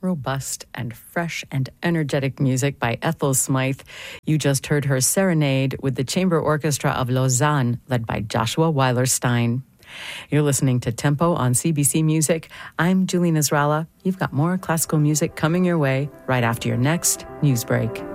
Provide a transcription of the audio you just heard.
robust and fresh and energetic music by Ethel Smythe. You just heard her serenade with the Chamber Orchestra of Lausanne, led by Joshua Weilerstein. You're listening to Tempo on CBC Music. I'm Julie Nasrallah. You've got more classical music coming your way right after your next news break.